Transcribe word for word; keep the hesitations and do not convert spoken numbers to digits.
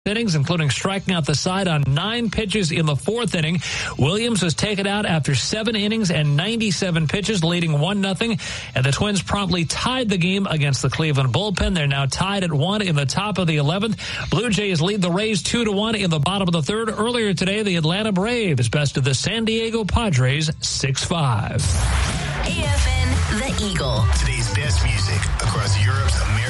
innings, including striking out the side on nine pitches in the fourth inning. Williams was taken out after seven innings and ninety-seven pitches, leading one nothing, and the Twins promptly tied the game against the Cleveland bullpen. They're now tied at one in the top of the eleventh. Blue Jays lead the Rays two to one in the bottom of the third. Earlier today, the Atlanta Braves bested the San Diego Padres six five. A F N, The Eagle. Today's best music across Europe's American